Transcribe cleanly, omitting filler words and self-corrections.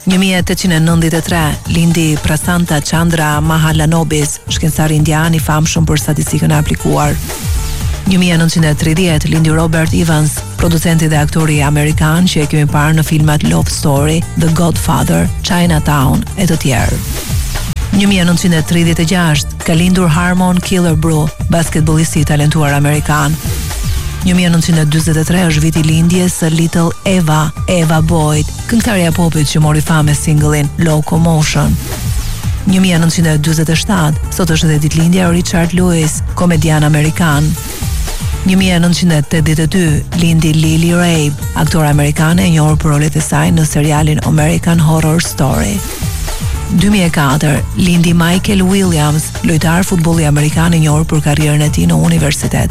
1893 lindi Prasanta Chandra Mahalanobis, shkencëtar indian I famshëm për statistikën e aplikuar. 1930 lindi Robert Evans, producenti dhe aktori amerikan që e kemi parë në filmat Love Story, The Godfather, Chinatown e të tjerë. 1936 ka lindur Harmon Killebrew, basketbollisti I talentuar amerikan. 1943 është viti lindjes së Little Eva Boyd, këngëtarja popit që mori famë me singlin Locomotion. 1947 sot është dhe ditëlindja e Richard Lewis, komedian amerikan. 1982 lindi Lily Rabe, aktore amerikane e njohur për rolet e saj në serialin American Horror Story. 2004 lindi Michael Williams, lojtar futbolli amerikan e njohur për karrierën e tij në universitet.